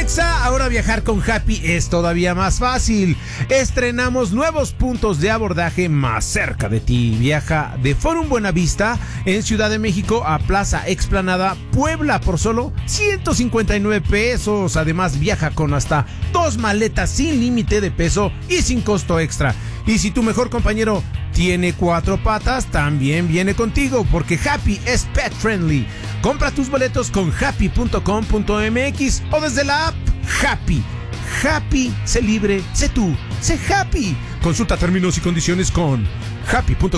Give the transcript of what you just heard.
Exa, ahora viajar con Happy es todavía más fácil. Estrenamos nuevos puntos de abordaje más cerca de ti. Viaja de Forum Buenavista en Ciudad de México a Plaza Explanada, Puebla, por solo 159 pesos. Además, viaja con hasta 2 maletas sin límite de peso y sin costo extra. Y si tu mejor compañero tiene 4 patas, también viene contigo, porque Happy es pet friendly. Compra tus boletos con happy.com.mx o desde la app Happy. Happy, sé libre, sé tú, sé happy. Consulta términos y condiciones con happy.com.mx.